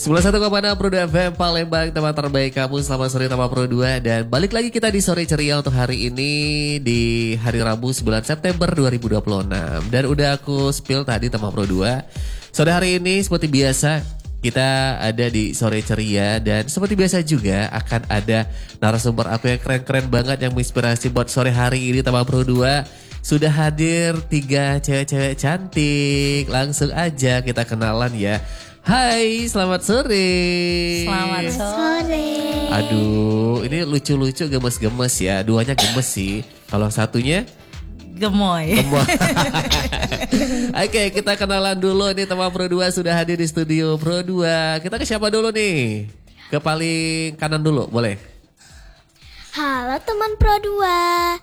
91,6 Pro 2 FM Palembang, teman terbaik kamu. Selamat sore teman Pro 2. Dan balik lagi kita di Sore Ceria untuk hari ini, di hari Rabu 9 September 2026. Dan udah aku spill tadi teman Pro 2. Sore hari ini seperti biasa kita ada di Sore Ceria. Dan seperti biasa juga akan ada narasumber aku yang keren-keren banget, yang menginspirasi buat sore hari ini teman Pro 2. Sudah hadir 3 cewek-cewek cantik. Langsung aja kita kenalan ya. Hai, selamat sore. Selamat sore. Aduh, ini lucu-lucu, gemes-gemes ya. Duanya gemes sih. Kalau satunya Gemoy. gemoy. Oke, kita kenalan dulu. Ini teman Pro 2 sudah hadir di studio Pro 2. Kita ke siapa dulu nih? Ke paling kanan dulu, boleh? Halo teman Pro 2.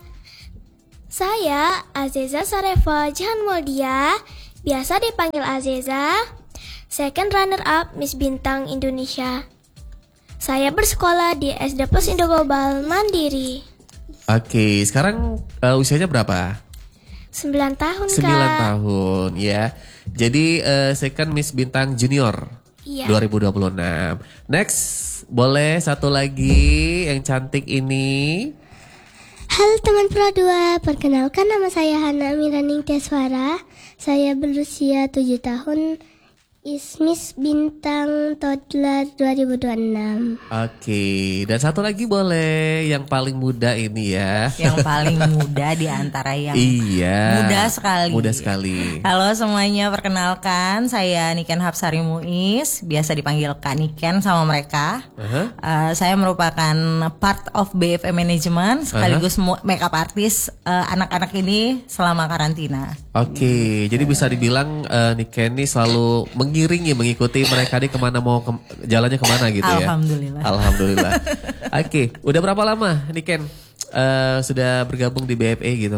Saya Aziza Sarefa Jahan Moldia, biasa dipanggil Aziza. Second runner up Miss Bintang Indonesia. Saya bersekolah di SD Plus Indo Global Mandiri. Oke, sekarang usianya berapa? 9 tahun 9 Kak. tahun ya. Jadi second Miss Bintang Junior Iya. 2026. Next, boleh satu lagi yang cantik ini. Halo teman Pro 2, perkenalkan nama saya Hana Miraning Tiaswara. Saya berusia 7 tahun, Miss Bintang Toddler 2026. Oke, dan satu lagi boleh yang paling muda ini ya. Yang paling muda di antara yang Iya. muda sekali. Muda sekali. Halo semuanya, perkenalkan saya Niken Hapsari Muiz, biasa dipanggil Kak Niken sama mereka. Saya merupakan part of BFM Management sekaligus makeup artist anak-anak ini selama karantina. Oke, jadi bisa dibilang Niken ini selalu mengiringi, mengikuti mereka nih kemana mau jalannya kemana gitu ya. Alhamdulillah. Alhamdulillah. Oke, udah berapa lama Niken sudah bergabung di BFE gitu?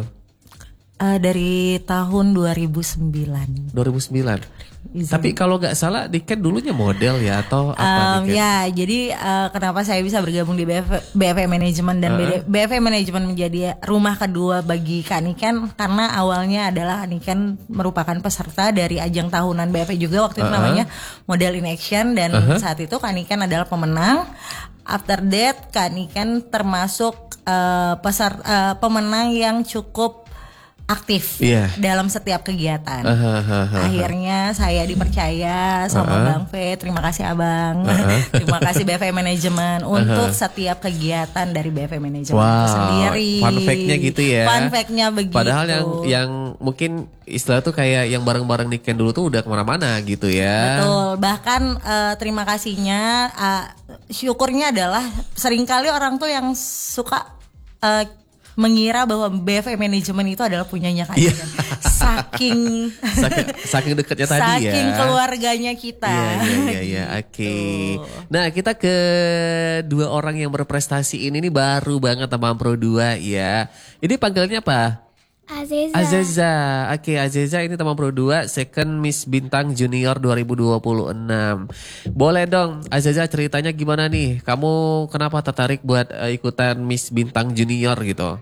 Dari tahun 2009. 2009. Tapi kalau nggak salah Niken dulunya model ya atau apa Niken? Ya, jadi kenapa saya bisa bergabung di BFM Management dan BFM Management menjadi rumah kedua bagi Kak Niken, karena awalnya adalah Niken merupakan peserta dari ajang tahunan BFM juga, waktu itu namanya Model in Action, dan saat itu Kak Niken adalah pemenang. After that Kak Niken termasuk pemenang yang cukup aktif dalam setiap kegiatan. Akhirnya saya dipercaya sama Bang V. Terima kasih Abang. Terima kasih BFM Management untuk setiap kegiatan dari BFM Management itu sendiri. Fun fact-nya gitu ya. Fun fact-nya begitu. Padahal yang mungkin istilah tuh kayak yang bareng-bareng Niken dulu tuh udah kemana-mana gitu ya. Betul. Bahkan terima kasihnya, syukurnya adalah seringkali orang tuh yang suka mengira bahwa BFM Management itu adalah punyanya Kak Niken. Saking dekatnya tadi ya. Saking keluarganya kita. Iya. Oke. Nah, kita ke dua orang yang berprestasi ini nih baru banget teman Pro 2 ya. Ini panggilannya apa? Aziza. Aziza. Oke, Aziza ini teman Pro 2 second Miss Bintang Junior 2026. Boleh dong Aziza ceritanya gimana nih? Kamu kenapa tertarik buat ikutan Miss Bintang Junior gitu?